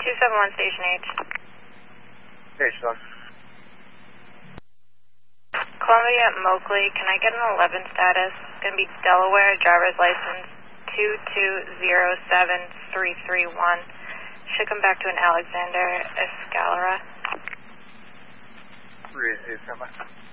271 Station H. Station 1. Columbia Moakley, can I get an 11 status? It's going to be Delaware, driver's license 2207331. Should come back to an Alexander Escalera. 387.